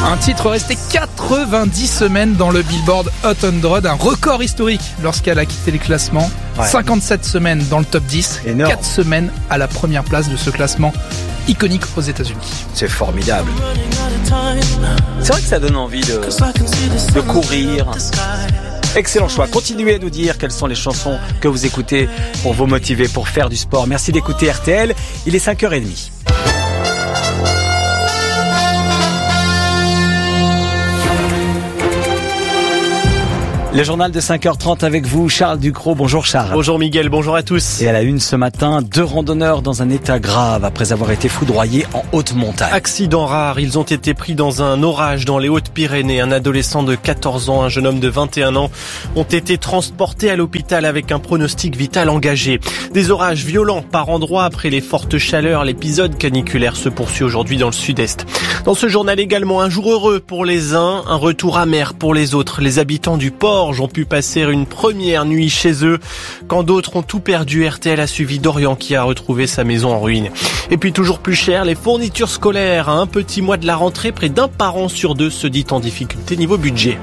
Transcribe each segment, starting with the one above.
Un titre resté 90 semaines dans le Billboard Hot 100, un record historique lorsqu'elle a quitté les classements. Ouais. 57 semaines dans le top 10, énorme. 4 semaines à la première place de ce classement iconique aux États-Unis. C'est formidable. C'est vrai que ça donne envie de courir. Excellent choix. Continuez à nous dire quelles sont les chansons que vous écoutez pour vous motiver, pour faire du sport. Merci d'écouter RTL. Il est 5h30. Le journal de 5h30 avec vous, Charles Ducrot. Bonjour Charles. Bonjour Miguel, bonjour à tous. Et à la une ce matin, 2 randonneurs dans un état grave après avoir été foudroyés en haute montagne. Accident rare, ils ont été pris dans un orage dans les Hautes-Pyrénées. Un adolescent de 14 ans, un jeune homme de 21 ans ont été transportés à l'hôpital avec un pronostic vital engagé. Des orages violents par endroits après les fortes chaleurs. L'épisode caniculaire se poursuit aujourd'hui dans le sud-est. Dans ce journal également, un jour heureux pour les uns, un retour amer pour les autres. Les habitants du Porge ont pu passer une première nuit chez eux. Quand d'autres ont tout perdu, RTL a suivi Dorian qui a retrouvé sa maison en ruine. Et puis toujours plus cher, les fournitures scolaires. À un petit mois de la rentrée, près d'un parent sur 2 se dit en difficulté niveau budget.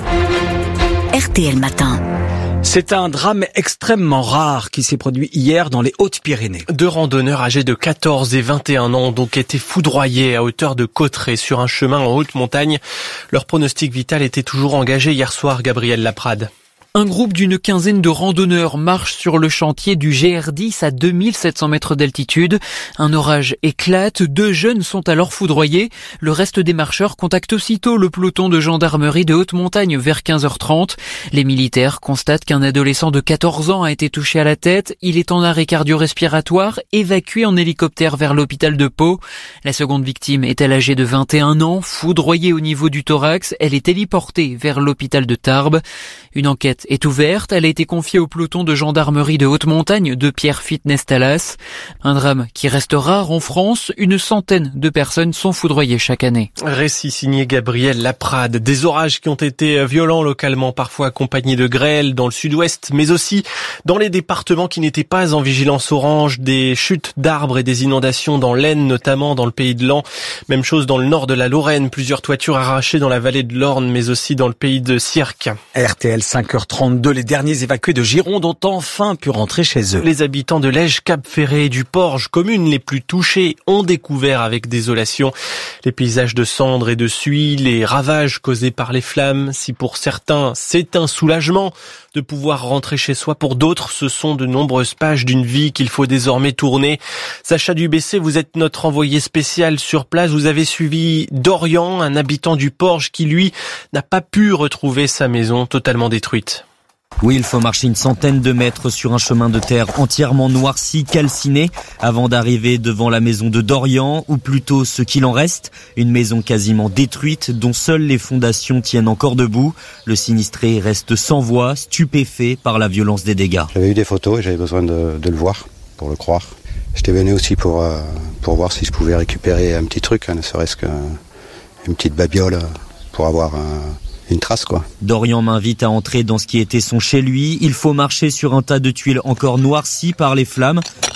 RTL Matin. C'est un drame extrêmement rare qui s'est produit hier dans les Hautes-Pyrénées. 2 randonneurs âgés de 14 et 21 ans ont donc été foudroyés à hauteur de Cauterets sur un chemin en haute montagne. Leur pronostic vital était toujours engagé hier soir, Gabriel Laprade. Un groupe d'une quinzaine de randonneurs marche sur le chantier du GR10 à 2700 mètres d'altitude. Un orage éclate, 2 jeunes sont alors foudroyés. Le reste des marcheurs contacte aussitôt le peloton de gendarmerie de haute montagne vers 15h30. Les militaires constatent qu'un adolescent de 14 ans a été touché à la tête. Il est en arrêt cardio-respiratoire, évacué en hélicoptère vers l'hôpital de Pau. La seconde victime est-elle âgée de 21 ans, foudroyée au niveau du thorax. Elle est héliportée vers l'hôpital de Tarbes. Une enquête est ouverte, elle a été confiée au peloton de gendarmerie de haute montagne de Pierre Fitness Talas. Un drame qui reste rare en France, une centaine de personnes sont foudroyées chaque année. Récit signé Gabriel Laprade. Des orages qui ont été violents localement, parfois accompagnés de grêle dans le sud-ouest, mais aussi dans les départements qui n'étaient pas en vigilance orange, des chutes d'arbres et des inondations dans l'Aisne, notamment dans le pays de Laon. Même chose dans le nord de la Lorraine, plusieurs toitures arrachées dans la vallée de l'Orne, mais aussi dans le pays de Sierck. RTL 5h32, les derniers évacués de Gironde ont enfin pu rentrer chez eux. Les habitants de Lège, Cap-Ferré et du Porge, communes les plus touchées, ont découvert avec désolation les paysages de cendres et de suie, les ravages causés par les flammes. Si pour certains, c'est un soulagement de pouvoir rentrer chez soi, pour d'autres, ce sont de nombreuses pages d'une vie qu'il faut désormais tourner. Sacha Dubessé, vous êtes notre envoyé spécial sur place. Vous avez suivi Dorian, un habitant du Porge qui, lui, n'a pas pu retrouver sa maison totalement détruite. Oui, il faut marcher une centaine de mètres sur un chemin de terre entièrement noirci, calciné, avant d'arriver devant la maison de Dorian, ou plutôt ce qu'il en reste, une maison quasiment détruite dont seules les fondations tiennent encore debout. Le sinistré reste sans voix, stupéfait par la violence des dégâts. J'avais eu des photos et j'avais besoin de le voir, pour le croire. J'étais venu aussi pour voir si je pouvais récupérer un petit truc, ne serait-ce qu'une petite babiole pour avoir une trace, quoi. Dorian m'invite à entrer dans ce qui était son chez lui. Il faut marcher sur un tas de tuiles encore noircies par les flammes.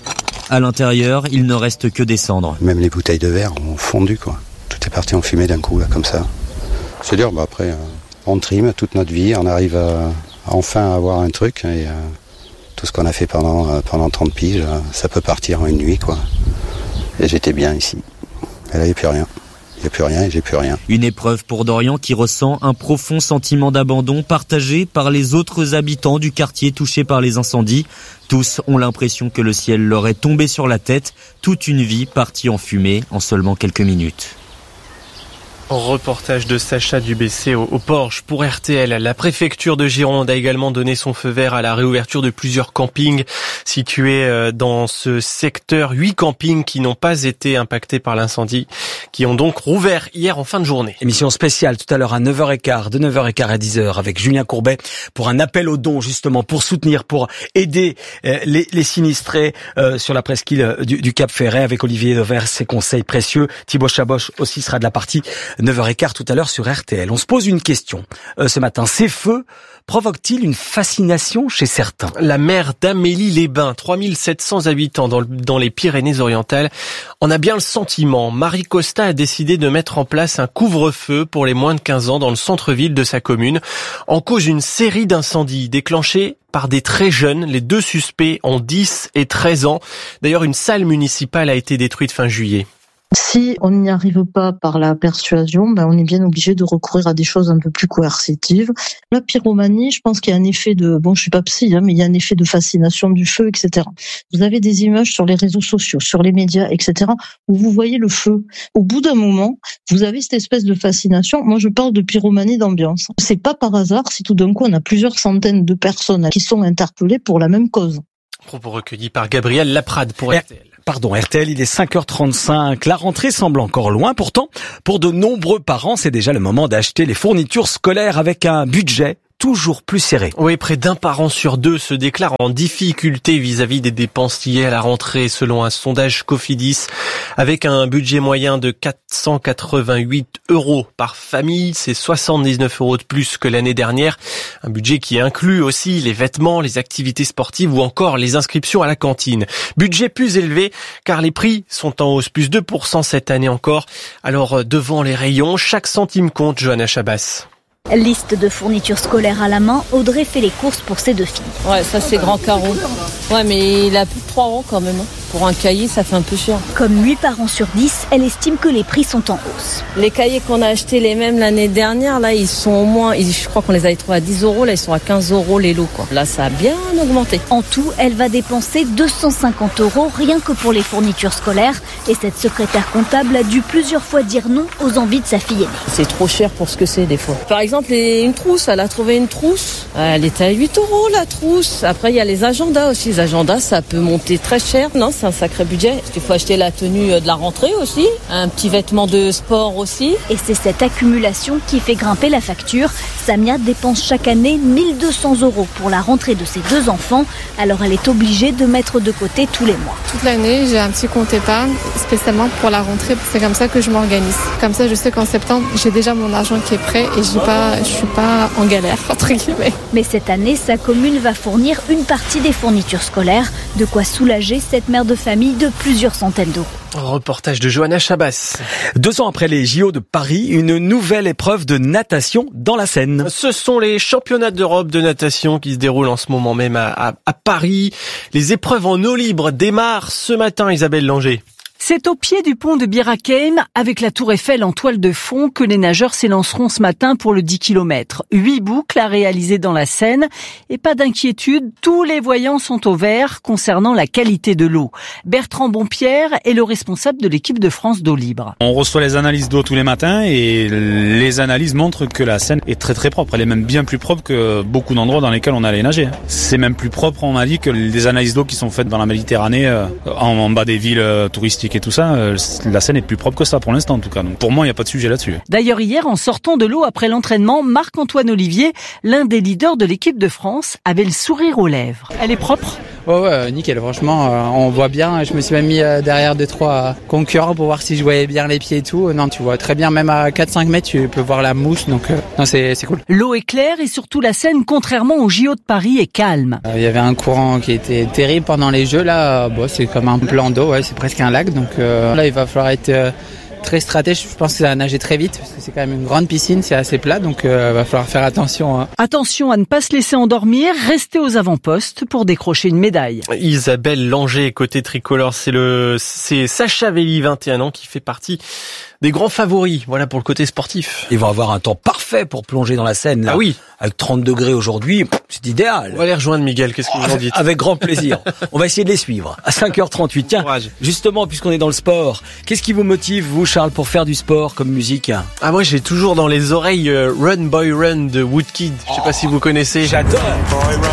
À l'intérieur, il ne reste que des cendres. Même les bouteilles de verre ont fondu, quoi. Tout est parti en fumée d'un coup, là, comme ça. C'est dur, après, on trime toute notre vie, on arrive à enfin avoir un truc, et tout ce qu'on a fait pendant 30 piges, ça peut partir en une nuit, quoi. Et j'étais bien ici. Et là, il n'y a plus rien. Il n'y a plus rien et j'ai plus rien. Une épreuve pour Dorian qui ressent un profond sentiment d'abandon partagé par les autres habitants du quartier touché par les incendies. Tous ont l'impression que le ciel leur est tombé sur la tête. Toute une vie partie en fumée en seulement quelques minutes. Reportage de Sacha Dubessé au Porge pour RTL. La préfecture de Gironde a également donné son feu vert à la réouverture de plusieurs campings situés dans ce secteur. 8 campings qui n'ont pas été impactés par l'incendie, qui ont donc rouvert hier en fin de journée. Émission spéciale tout à l'heure à 9h15, de 9h15 à 10h avec Julien Courbet pour un appel aux dons justement pour soutenir, pour aider les sinistrés sur la presqu'île du Cap-Ferret avec Olivier Devers, ses conseils précieux. Thibaut Chaboch aussi sera de la partie 9h15 tout à l'heure sur RTL. On se pose une question ce matin. Ces feux provoquent-ils une fascination chez certains? La maire d'Amélie-les-Bains, 3700 habitants dans les Pyrénées-Orientales, en a bien le sentiment. Marie Costa a décidé de mettre en place un couvre-feu pour les moins de 15 ans dans le centre-ville de sa commune. En cause une série d'incendies déclenchés par des très jeunes. Les 2 suspects ont 10 et 13 ans. D'ailleurs, une salle municipale a été détruite fin juillet. Si on n'y arrive pas par la persuasion, on est bien obligé de recourir à des choses un peu plus coercitives. La pyromanie, je pense qu'il y a un effet de, je suis pas psy, mais il y a un effet de fascination du feu, etc. Vous avez des images sur les réseaux sociaux, sur les médias, etc., où vous voyez le feu. Au bout d'un moment, vous avez cette espèce de fascination. Moi, je parle de pyromanie d'ambiance. C'est pas par hasard si tout d'un coup on a plusieurs centaines de personnes qui sont interpellées pour la même cause. Propos recueillis par Gabriel Laprade pour RTL. RTL, il est 5h35. La rentrée semble encore loin. Pourtant, pour de nombreux parents, c'est déjà le moment d'acheter les fournitures scolaires avec un budget toujours plus serré. Oui, près d'un parent sur 2 se déclare en difficulté vis-à-à-vis des dépenses liées à la rentrée, selon un sondage Cofidis. Avec un budget moyen de 488 € par famille, c'est 79 € de plus que l'année dernière. Un budget qui inclut aussi les vêtements, les activités sportives ou encore les inscriptions à la cantine. Budget plus élevé car les prix sont en hausse, plus 2% cette année encore. Alors devant les rayons, chaque centime compte, Johanna Chabas. Liste de fournitures scolaires à la main, Audrey fait les courses pour ses 2 filles. Ouais, ça c'est grand carreau. Ouais, mais il a plus de 3 € quand même. Pour un cahier, ça fait un peu cher. Comme 8 parents sur 10, elle estime que les prix sont en hausse. Les cahiers qu'on a achetés les mêmes l'année dernière, là, ils sont au moins, je crois qu'on les avait trouvés à 10 €, là, ils sont à 15 € les lots, quoi. Là, ça a bien augmenté. En tout, elle va dépenser 250 € rien que pour les fournitures scolaires. Et cette secrétaire comptable a dû plusieurs fois dire non aux envies de sa fille aînée. C'est trop cher pour ce que c'est, des fois. Par exemple, une trousse, elle a trouvé une trousse. Elle était à 8 € la trousse. Après, il y a les agendas aussi. Les agendas, ça peut monter très cher. Non, c'est un sacré budget. Il faut acheter la tenue de la rentrée aussi, un petit vêtement de sport aussi. Et c'est cette accumulation qui fait grimper la facture. Samia dépense chaque année 1 200 € pour la rentrée de ses 2 enfants. Alors elle est obligée de mettre de côté tous les mois. Toute l'année, j'ai un petit compte épargne, spécialement pour la rentrée. C'est comme ça que je m'organise. Comme ça, je sais qu'en septembre, j'ai déjà mon argent qui est prêt et je suis pas en galère, entre guillemets. Mais cette année, sa commune va fournir une partie des fournitures scolaires, de quoi soulager cette mère de famille de plusieurs centaines d'euros. Reportage de Johanna Chabas. 2 ans après les JO de Paris, une nouvelle épreuve de natation dans la Seine. Ce sont les championnats d'Europe de natation qui se déroulent en ce moment même à Paris. Les épreuves en eau libre démarrent ce matin, Isabelle Langer. C'est au pied du pont de Bir Hakeim, avec la tour Eiffel en toile de fond, que les nageurs s'élanceront ce matin pour le 10 km. 8 boucles à réaliser dans la Seine. Et pas d'inquiétude, tous les voyants sont au vert concernant la qualité de l'eau. Bertrand Bonpierre est le responsable de l'équipe de France d'eau libre. On reçoit les analyses d'eau tous les matins et les analyses montrent que la Seine est très très propre. Elle est même bien plus propre que beaucoup d'endroits dans lesquels on allait nager. C'est même plus propre, on m'a dit, que les analyses d'eau qui sont faites dans la Méditerranée, en bas des villes touristiques et tout ça. La Seine est plus propre que ça pour l'instant en tout cas. Donc pour moi, il n'y a pas de sujet là-dessus. D'ailleurs, hier, en sortant de l'eau après l'entraînement, Marc-Antoine Olivier, l'un des leaders de l'équipe de France, avait le sourire aux lèvres. Elle est propre ? Ouais, nickel, franchement, on voit bien. Je me suis même mis derrière 2-3 concurrents pour voir si je voyais bien les pieds et tout. Non, tu vois très bien, même à 4-5 mètres, tu peux voir la mousse, donc non, c'est cool. L'eau est claire et surtout la Seine, contrairement aux JO de Paris, est calme. Il y avait un courant qui était terrible pendant les Jeux, là, c'est comme un plan d'eau, ouais, c'est presque un lac, donc là, il va falloir être très stratège. Je pense que ça va nager très vite parce que c'est quand même une grande piscine, c'est assez plat, donc va falloir faire attention. Hein. Attention à ne pas se laisser endormir, restez aux avant-postes pour décrocher une médaille. Isabelle Langer, côté tricolore, c'est Sacha Velli, 21 ans, qui fait partie des grands favoris, voilà, pour le côté sportif. Ils vont avoir un temps parfait pour plonger dans la Seine. Là. Ah oui. Avec 30 degrés aujourd'hui, c'est idéal. On va les rejoindre, Miguel, qu'est-ce que vous en dites ? Avec grand plaisir. On va essayer de les suivre. À 5h38. Tiens, courage. Justement, puisqu'on est dans le sport, qu'est-ce qui vous motive, vous, Charles, pour faire du sport comme musique ? Ah, moi, j'ai toujours dans les oreilles Run Boy Run de Woodkid. Je sais pas si vous connaissez. J'adore.